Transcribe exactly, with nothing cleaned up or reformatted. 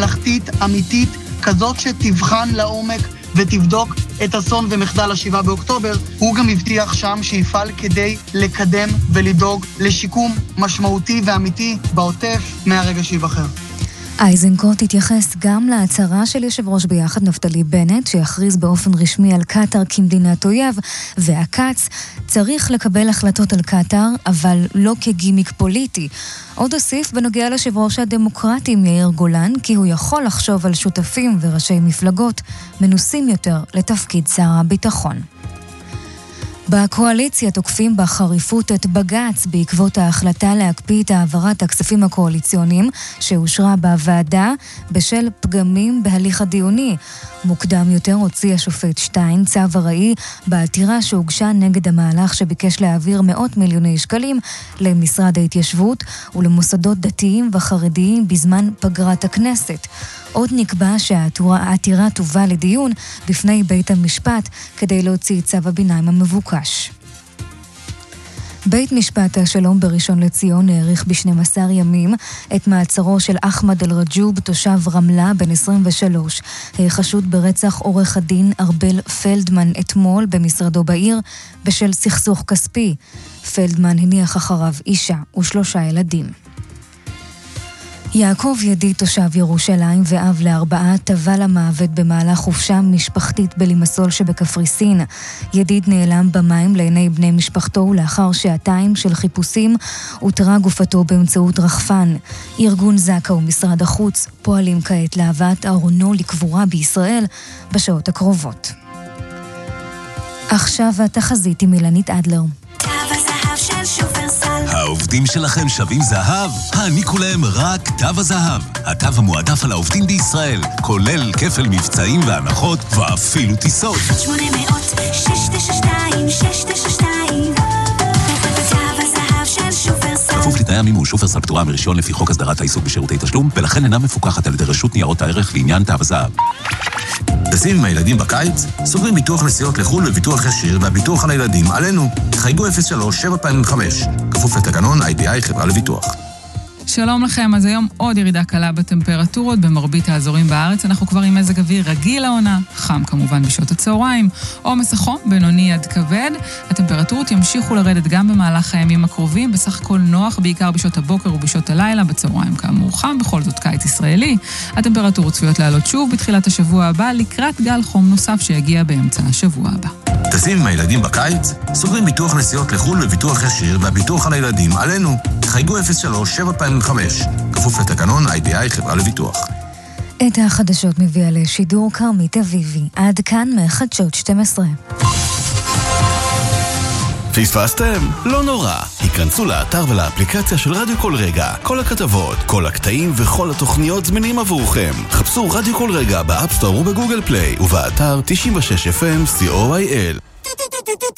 ממלכתית, אמיתית, כזאת שתבחן לעומק ותבדוק את אסון ומחדל השבעה באוקטובר. הוא גם הבטיח שם שיפעל כדי לקדם ולדאוג לשיקום משמעותי ואמיתי בעוטף מהרגע שיבחר. איזנקוט התייחס גם להצהרה של יושב ראש ביחד נפתלי בנט שיכריז באופן רשמי על קטר כמדינת אויב, והקץ צריך לקבל החלטות על קטר אבל לא כגימיק פוליטי. עוד הוסיף בנוגע ליושב ראש הדמוקרטים יאיר גולן כי הוא יכול לחשוב על שותפים וראשי מפלגות מנוסים יותר לתפקיד שר הביטחון. בקואליציה תוקפים בחריפות את בג"ץ בעקבות ההחלטה להקפיא את העברת הכספים הקואליציוניים שאושרה בוועדה בשל פגמים בהליך הדיוני. מוקדם יותר הוציא השופט שטיין צו הראי בעתירה שהוגשה נגד המהלך שביקש להעביר מאות מיליוני שקלים למשרד ההתיישבות ולמוסדות דתיים וחרדיים בזמן פגרת הכנסת. עוד נקבע שהעתירה תובא לדיון בפני בית המשפט כדי להוציא צו הביניים המבוקש. בית משפט השלום בראשון לציון העריך ב-שנים עשר ימים את מעצרו של אחמד אל-רג'וב, תושב רמלה בן עשרים ושלוש, חשוד ברצח עורך הדין ארבל פלדמן אתמול במשרדו בעיר בשל סכסוך כספי. פלדמן הניח אחריו אישה ושלושה ילדים. יעקב ידיד, תושב ירושלים ואב לארבעה, טבע למוות במהלך חופשה משפחתית בלימסול שבקפריסין. ידיד נעלם במים לעיני בני משפחתו ולאחר שעתיים של חיפושים הותרה גופתו באמצעות רחפן. ארגון זקה ומשרד החוץ פועלים כעת להבאת ארונו לקבורה בישראל בשעות הקרובות. עכשיו התחזית עם אילנית אדלר. העובדים שלכם שווים זהב? העניקו להם רק תו הזהב. התו המועדף על העובדים בישראל, כולל כפל מבצעים והנחות ואפילו טיסות. שמונה מאות שש תשע שתיים שש תשע שתיים תו הזהב של שופרסל. כפוף לתנאי המימוש, שופרסל פטורה מרישיון לפי חוק הסדרת העיסוק בשירותי תשלום, ולכן אינה מפוקחת על ידי רשות ניירות הערך לעניין תו הזהב. טסים עם הילדים בקיץ? סוגרים ביטוח נסיעות לחו"ל וביטוח ישיר והביטוח על הילדים עלינו. חייגו אפס שלוש שבע חמש, כפוף לתקנון איי בי איי חברה לביטוח. שלום לכם, אז היום עוד ירידה קלה בטמפרטורות במרבית האזורים בארץ. אנחנו כבר עם מזג אוויר רגיל לעונה, חם כמובן בשעות הצהריים, עומס החום בינוני עד כבד. הטמפרטורות ימשיכו לרדת גם במהלך הימים הקרובים, בסך הכל נוח בעיקר בשעות הבוקר ובשעות הלילה, בצהריים כאמור חם, בכל זאת קיץ ישראלי. הטמפרטורות צפויות לעלות שוב בתחילת השבוע הבא לקראת גל חום נוסף שיגיע באמצע השבוע הבא. טסים עם הילדים בקיץ? סוגרים ביטוח נסיעות לחו"ל וביטוח ישיר והביטוח על הילדים עלינו. חייגו אפס שלוש שבע חמש, כפוף לתקנון איי בי איי חברה לביטוח. את החדשות מביאה לשידור כרמית אביבי. עד כאן מחדשות שתים עשרה. פספסתם? לא נורא. היכנסו לאתר ולאפליקציה של רדיו כל רגע. כל הכתבות, כל הקטעים וכל התוכניות זמינים עבורכם. חפשו רדיו כל רגע באפסטור ובגוגל פליי ובאתר תשעים ושש אף אם סי או איי אל.